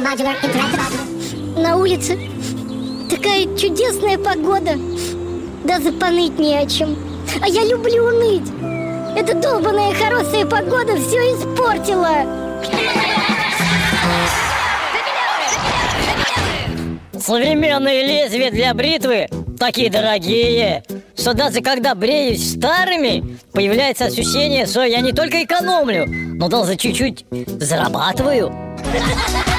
На улице такая чудесная погода. Даже поныть не о чем. А я люблю ныть. Эта долбаная хорошая погода все испортила. Современные лезвия для бритвы такие дорогие, что даже когда бреюсь старыми, появляется ощущение, что я не только экономлю, но даже чуть-чуть зарабатываю.